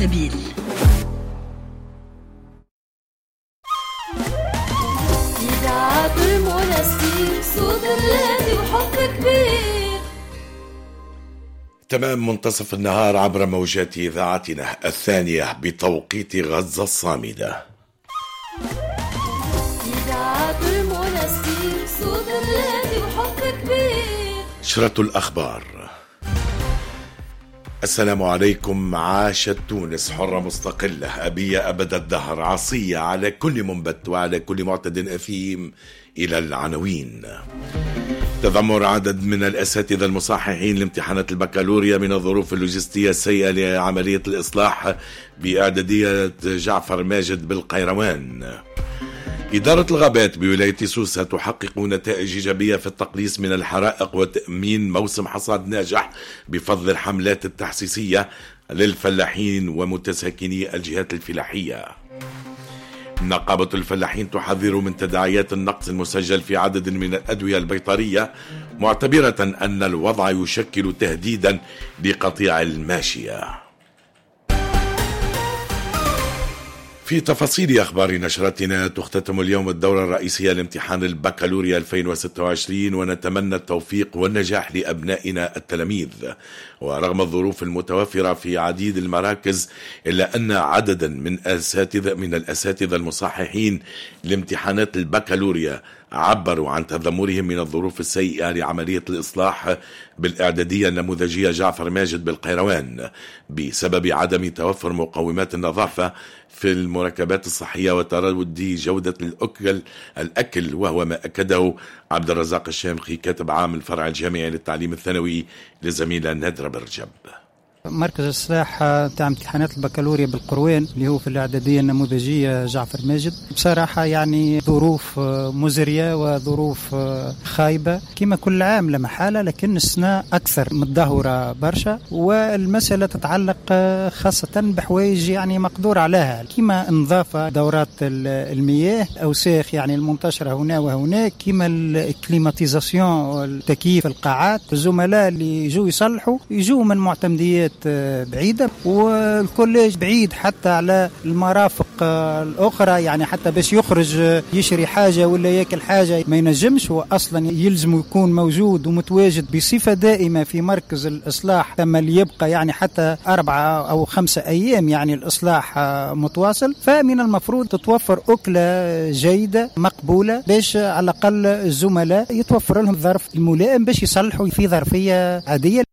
سبيل. إذاعة المنسي صوت الراديو وحب كبير. تمام منتصف النهار عبر موجات إذاعتنا الثانية بتوقيت غزة الصامدة. إذاعة المنسي صوت الراديو وحب كبير. نشرة الأخبار. السلام عليكم. عاشت تونس حرة مستقلة أبية أبد الدهر، عصية على كل منبت وعلى كل معتد أثيم. إلى العناوين. تذمر عدد من الأساتذة المصححين لامتحانات البكالوريا من الظروف اللوجستية السيئة لعملية الإصلاح بإعدادية جعفر ماجد بالقيروان. إدارة الغابات بولاية سوسة تحقق نتائج إيجابية في التقليص من الحرائق وتأمين موسم حصاد ناجح بفضل الحملات التحسيسية للفلاحين ومتساكني الجهات الفلاحية. نقابة الفلاحين تحذر من تداعيات النقص المسجل في عدد من الأدوية البيطرية، معتبرة أن الوضع يشكل تهديدا لقطيع الماشية. في تفاصيل أخبار نشرتنا، تختتم اليوم الدورة الرئيسية لامتحان البكالوريا 2026 ونتمنى التوفيق والنجاح لأبنائنا التلاميذ. ورغم الظروف المتوفرة في عديد المراكز إلا أن عددا من الأساتذة المصححين لامتحانات البكالوريا عبروا عن تذمرهم من الظروف السيئة لعملية الإصلاح بالإعدادية النموذجية جعفر ماجد بالقيروان بسبب عدم توفر مقومات النظافة في المركبات الصحية وتردي جودة الأكل، وهو ما أكده عبد الرزاق الشامخي كاتب عام الفرع الجامعي للتعليم الثانوي لزميلة نادرة برجب. مركز الإصلاح تاع امتحانات البكالوريا بالقروان اللي هو في الإعدادية النموذجية جعفر ماجد بصراحة يعني ظروف مزرية وظروف خايبة كما كل عام لا محالة، لكن السنة أكثر متدهورة برشا، والمسألة تتعلق خاصة بحوايج يعني مقدور عليها كما نظافة دورات المياه، أوساخ يعني المنتشرة هنا وهناك، كما الكليماتيزاسيون التكييف القاعات. الزملاء اللي يجوا يصلحوا يجوا من معتمديات بعيدة، والكوليج بعيد حتى على المرافق الأخرى، يعني حتى باش يخرج يشري حاجة ولا يأكل حاجة ما ينجمش، هو أصلا يلزم يكون موجود ومتواجد بصفة دائمة في مركز الإصلاح، ثم اللي يبقى يعني حتى 4 أو 5 أيام يعني الإصلاح متواصل. فمن المفروض تتوفر أكلة جيدة مقبولة باش على الأقل الزملاء يتوفر لهم الظرف الملائم باش يصلحوا في ظرفية عادية.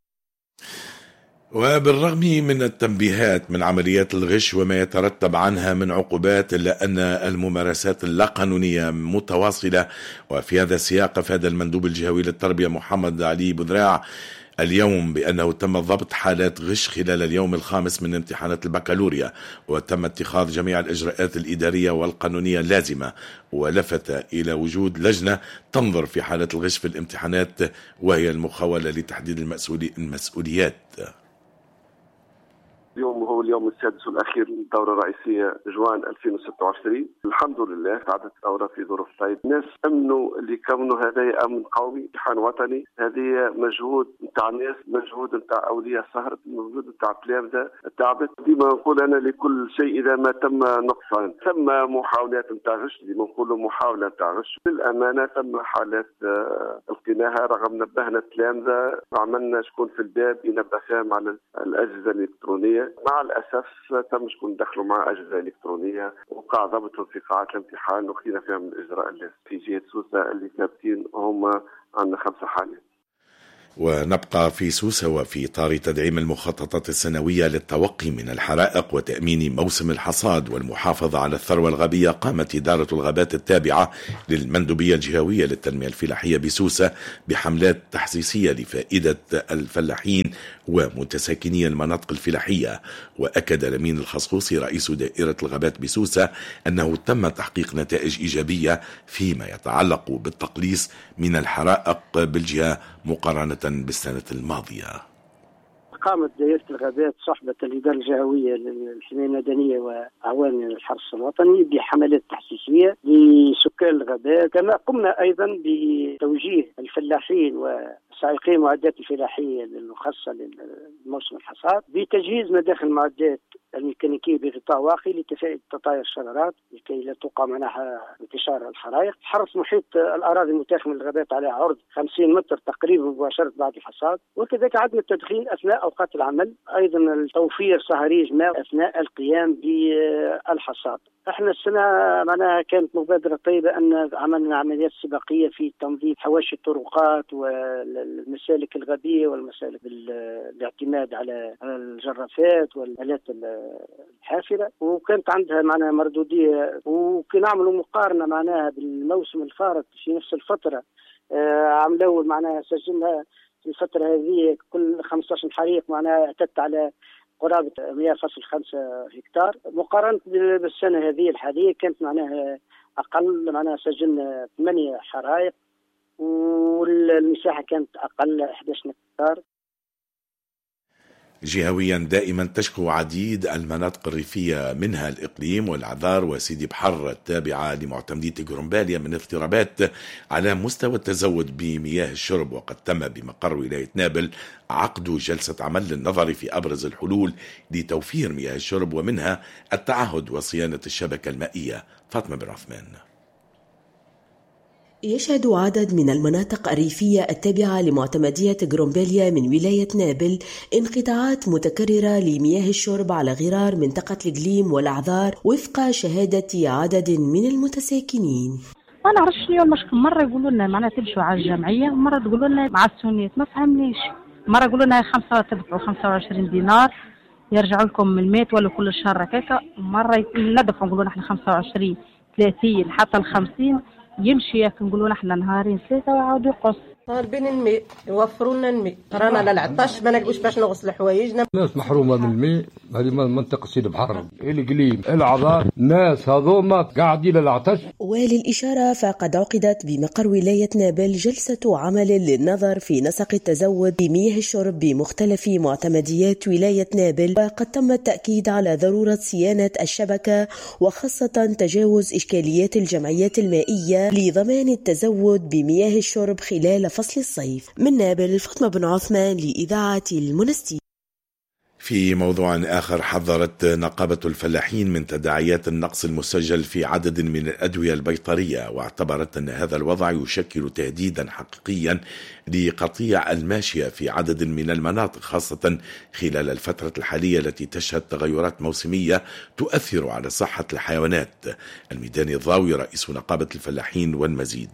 وبالرغم من التنبيهات من عمليات الغش وما يترتب عنها من عقوبات، إلا أن الممارسات اللاقانونية متواصلة. وفي هذا السياق أفاد المندوب الجهوي للتربية محمد علي بذراع اليوم بأنه تم ضبط حالات غش خلال اليوم الخامس من امتحانات البكالوريا، وتم اتخاذ جميع الإجراءات الإدارية والقانونية اللازمة، ولفت إلى وجود لجنة تنظر في حالات الغش في الامتحانات وهي المخولة لتحديد المسؤوليات. اليوم هو اليوم السادس والأخير للدورة الرئيسية جوان 2026. الحمد لله تعدت الدورة في ظروف طيب. الناس أمنوا اللي كونوا هذا أمن قومي، امتحان وطني، هذه مجهود نتاع الناس، مجهود نتاع أولياء سهرت، مجهود نتاع تلامذة تعبت. ديما نقول أنا لكل شيء إذا ما تم نقصان ثم محاولات نتاع غش، ديما نقولوا محاولة نتاع غش بالأمانة. ثم حالات لقيناها رغم نبهنا التلامذة، عملنا شكون في الباب ينبه فيهم على الأجهزة الإلكترونية. مع الأسف تم شكون دخلوا مع أجهزة إلكترونية وقع ضبطهم في قاعات الامتحان وخينا فيهم الإجراء اللازم. في جهة سوسة اللي ثابتين هم عندنا 5 حالات. ونبقى في سوسة وفي إطار تدعيم المخططات السنوية للتوقي من الحرائق وتأمين موسم الحصاد والمحافظة على الثروة الغابية. قامت إدارة الغابات التابعة للمندوبية الجهوية للتنمية الفلاحية بسوسة بحملات تحسيسية لفائدة الفلاحين ومتساكني المناطق الفلاحية. وأكد الأمين الخصوصي رئيس دائرة الغابات بسوسة أنه تم تحقيق نتائج إيجابية فيما يتعلق بالتقليص من الحرائق بالجهة مقارنة بالسنة الماضية. قامت دائرة الغابات صحبة الإدارة الجهوية للحماية المدنية وأعوان الحرس الوطني بحملات تحسيسية لسكان الغابات، كما قمنا أيضا بتوجيه الفلاحين وسائقي المعدات الفلاحية المخصصة لموسم الحصاد بتجهيز مداخل المعدات الميكانيكية بغطاء واقي لتفادي تطاير الشرارات لكي لا توقع منعها انتشار الحرائق. حرص محيط الأراضي المتاخمة من الغابات على عرض 50 متر تقريبا مباشرة بعد الحصاد، وكذلك عدم التدخين أثناء أوقات العمل، أيضا التوفير صهاريج ماء أثناء القيام بالحصاد. احنا السنة معنا كانت مبادرة طيبة أن عملنا عمليات سباقية في تنظيف حواشي الطرقات والمسالك الغابية والمسالك بالاعتماد على الجرافات والآلات الحافرة، وكانت عندها معنا مردودية، وكنا نعملوا مقارنة معناها بالموسم الفارط في نفس الفترة. عملوا معناها سجلنا في الفترة هذه كل 15 حريق معناها اعتدت على قرابة 100.5 هكتار، مقارنة بالسنة هذه الحالية كانت معناها أقل، معناها سجلنا 8 حرائق والمساحة كانت أقل 11 هكتار. جهويا دائما تشكو عديد المناطق الريفية منها الإقليم والعذار وسيدي بحر التابعة لمعتمدية غرومباليا من اضطرابات على مستوى التزود بمياه الشرب، وقد تم بمقر ولاية نابل عقد جلسة عمل للنظر في أبرز الحلول لتوفير مياه الشرب ومنها التعهد وصيانة الشبكة المائية. فاطمة بن عثمان. يشهد عدد من المناطق الريفية التابعة لمعتمدية غرومباليا من ولاية نابل انقطاعات متكررة لمياه الشرب على غرار منطقة الإقليم والأعذار وفق شهادة عدد من المتساكنين. ما نعرفش اليوم مشكل، مرة يقولوا لنا معناها تمشوا على الجمعية، ومرة تقولوا لنا مع السنيات، ما فهمنيش. مرة يقولوا لنا 25 دينار يرجعوا لكم من الميت ولا كل شهر هكاك، مرة ندفعوا نقولوا نحن 25 30 حتى 50 يمشي، ياك نقولوا نحن نهارين 3 ويعاودوا يقص. طالبين الماء يوفروا لنا الماء، رانا للعطش ما نلقوش باش نغسل حوايجنا. ناس محرومه من الماء، هذه منطقه سيدي بحر القليم العذار، ناس هذوما قاعدين للعطش. وللإشارة فقد عقدت بمقر ولاية نابل جلسة عمل للنظر في نسق التزود بمياه الشرب بمختلف معتمديات ولاية نابل، وقد تم التأكيد على ضرورة صيانة الشبكة وخاصة تجاوز إشكاليات الجمعيات المائية لضمان التزود بمياه الشرب خلال فصل الصيف. من نابل فاطمة بن عثمان لإذاعة المنستير. في موضوع آخر، حذرت نقابة الفلاحين من تداعيات النقص المسجل في عدد من الأدوية البيطرية، واعتبرت أن هذا الوضع يشكل تهديدا حقيقيا لقطيع الماشية في عدد من المناطق، خاصة خلال الفترة الحالية التي تشهد تغيرات موسمية تؤثر على صحة الحيوانات. الميداني الضاوي رئيس نقابة الفلاحين والمزيد.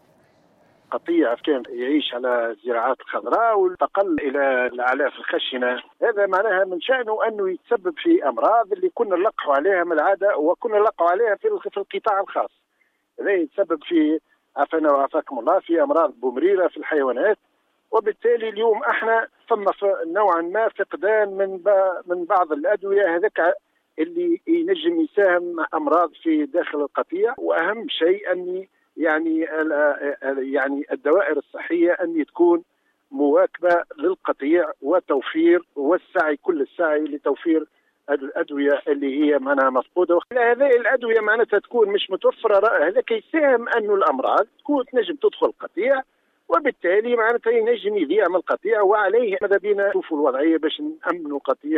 قطيع كان يعيش على الزراعات الخضراء وانتقل الى الاعلاف الخشنه، هذا معناها من شانه انه يتسبب في امراض اللي كنا نلقحوا عليها من العاده وكنا نلقحوا عليها في القطاع الخاص. هذا يتسبب في عافانا وعافاكم الله في امراض بومريره في الحيوانات، وبالتالي اليوم احنا ثم نوعا ما فقدان من بعض الادويه هذاك اللي ينجم يساهم امراض في داخل القطيع. واهم شيء اني يعني الدوائر الصحية أن تكون مواكبة للقطيع وتوفير والسعي كل السعي لتوفير الأدوية اللي هي معناها مفقودة. هذه الأدوية معناتها تكون مش متوفرة، هذا يساهم أنه الأمراض تكون تنجم تدخل القطيع، وبالتالي معناتها ينجم يضيع من القطيع. وعليه ماذا بينا نشوفوا الوضعية باش نأمنوا القطيع.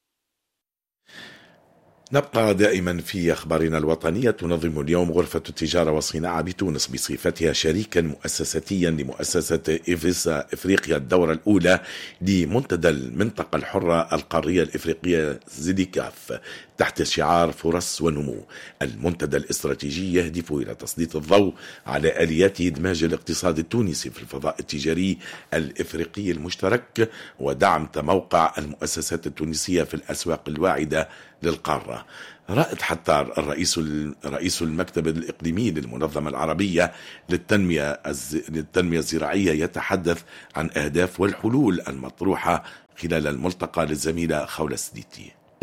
نبقى دائما في أخبارنا الوطنية. تنظم اليوم غرفة التجارة والصناعة بتونس بصفتها شريكا مؤسساتيا لمؤسسة إيفيسا إفريقيا الدورة الأولى لمنتدى المنطقة الحرة القارية الإفريقية زيديكاف تحت شعار فرص ونمو. المنتدى الاستراتيجي يهدف إلى تسليط الضوء على آليات إدماج الاقتصاد التونسي في الفضاء التجاري الإفريقي المشترك ودعم تموقع المؤسسات التونسية في الأسواق الواعدة للقارة. رائد حتار رئيس المكتب الإقليمي للمنظمة العربية للتنمية الزراعية يتحدث عن أهداف والحلول المطروحة خلال الملتقى للزميلة خولة سديتي.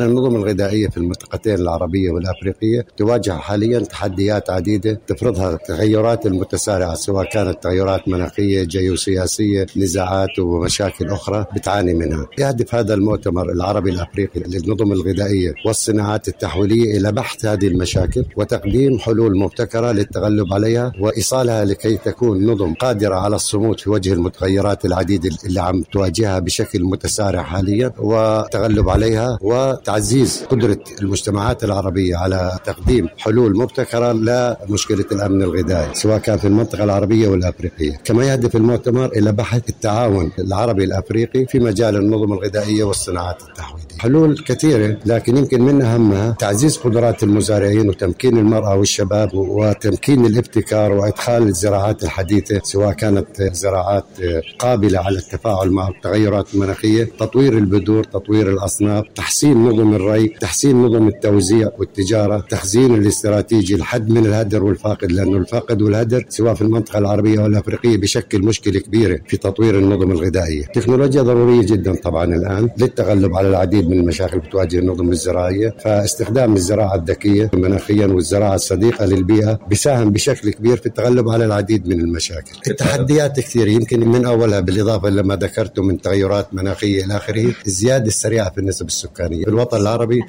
النظم الغذائية في المنطقتين العربية والأفريقية تواجه حاليا تحديات عديدة تفرضها التغيرات المتسارعة، سواء كانت تغيرات مناخية، جيوسياسية، نزاعات ومشاكل أخرى بتعاني منها. يهدف هذا المؤتمر العربي الأفريقي للنظم الغذائية والصناعات التحويلية إلى بحث هذه المشاكل وتقديم حلول مبتكرة للتغلب عليها وإيصالها لكي تكون نظم قادرة على الصمود في وجه المتغيرات العديدة اللي عم تواجهها بشكل متسارع حاليا والتغلب عليها، وتعزيز قدرة المجتمعات العربية على تقديم حلول مبتكرة لمشكلة الأمن الغذائي سواء كان في المنطقة العربية والأفريقية. كما يهدف المؤتمر إلى بحث التعاون العربي الأفريقي في مجال النظم الغذائية والصناعات التحويلية. حلول كثيرة لكن يمكن من أهمها تعزيز قدرات المزارعين وتمكين المرأة والشباب وتمكين الابتكار وإدخال الزراعات الحديثة سواء كانت زراعات قابلة على التفاعل مع التغيرات المناخية، تطوير البذور، تطوير الأصناف، تحسين نظم الري، تحسين نظم التوزيع والتجارة، تخزين الاستراتيجي، الحد من الهدر والفاقد، لأنه الفاقد والهدر سواء في المنطقة العربية والأفريقية بشكل مشكلة كبيرة في تطوير النظم الغذائية. التكنولوجيا ضرورية جدا طبعا الآن للتغلب على العديد من المشاكل بتواجه النظم الزراعية، فاستخدام الزراعة الذكية مناخيا والزراعة الصديقة للبيئة بيساهم بشكل كبير في التغلب على العديد من المشاكل. التحديات كثير، يمكن من أولها بالإضافة لما ذكرته من تغيرات مناخية إلى آخره، الزيادة السريعة في النسب السكانية في الوطن العربي.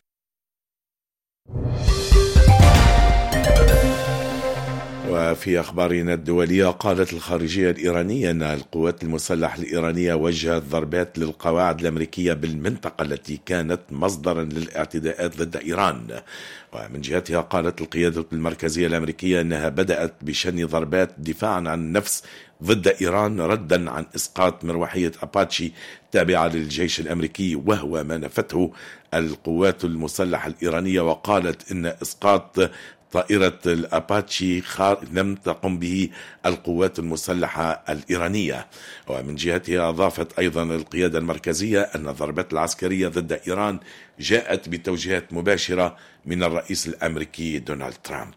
وفي أخبارنا الدولية، قالت الخارجية الإيرانية أن القوات المسلحة الإيرانية وجهت ضربات للقواعد الأمريكية بالمنطقة التي كانت مصدرا للاعتداءات ضد إيران. ومن جهتها قالت القيادة المركزية الأمريكية أنها بدأت بشن ضربات دفاعا عن النفس ضد إيران ردا عن إسقاط مروحية أباتشي تابعة للجيش الأمريكي، وهو ما نفته القوات المسلحة الإيرانية، وقالت أن إسقاط طائرة الأباتشي لم تقم به القوات المسلحة الإيرانية. ومن جهتها أضافت أيضا القيادة المركزية أن الضربات العسكرية ضد إيران جاءت بتوجيهات مباشرة من الرئيس الأمريكي دونالد ترامب.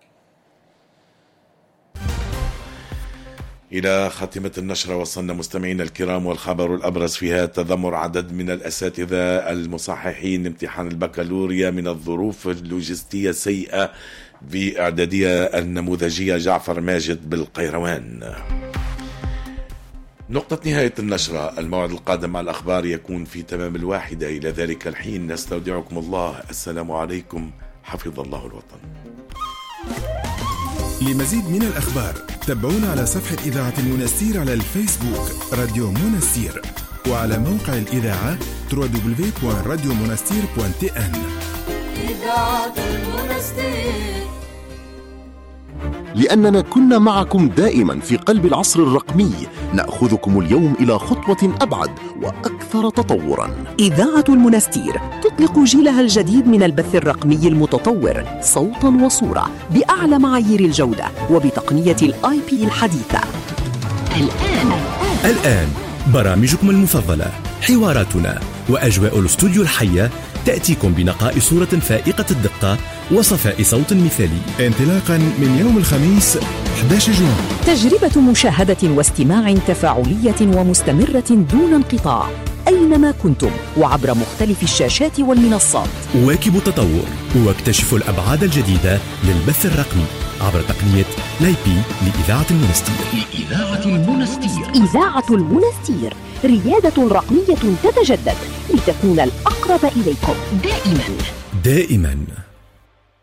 إلى خاتمة النشرة وصلنا مستمعينا الكرام، والخبر الأبرز فيها تذمر عدد من الأساتذة المصححين امتحان البكالوريا من الظروف اللوجستية السيئة في إعدادية النموذجية جعفر ماجد بالقيروان. نقطة نهاية النشرة. الموعد القادم مع الأخبار يكون في تمام 1:00. إلى ذلك الحين نستودعكم الله. السلام عليكم، حفظ الله الوطن. لمزيد من الأخبار تابعونا على صفحة إذاعة المنستير على الفيسبوك راديو منستير، وعلى موقع الإذاعة www.radiomonastir.tn. إذاعة المنستير. لأننا كنا معكم دائما في قلب العصر الرقمي، نأخذكم اليوم إلى خطوة أبعد وأكثر تطورا. إذاعة المنستير تطلق جيلها الجديد من البث الرقمي المتطور صوتا وصورة بأعلى معايير الجودة وبتقنية الIP الحديثة. الآن برامجكم المفضلة، حواراتنا وأجواء الاستوديو الحية تأتيكم بنقاء صورة فائقة الدقة وصفاء صوت مثالي، انطلاقا من يوم الخميس 11 جوان. تجربة مشاهدة واستماع تفاعلية ومستمرة دون انقطاع أينما كنتم وعبر مختلف الشاشات والمنصات. واكبوا التطور واكتشفوا الأبعاد الجديدة للبث الرقمي عبر تقنية لايبي لإذاعة المنستير. إذاعة المنستير، ريادة رقمية تتجدد لتكون الأقرب إليكم دائما.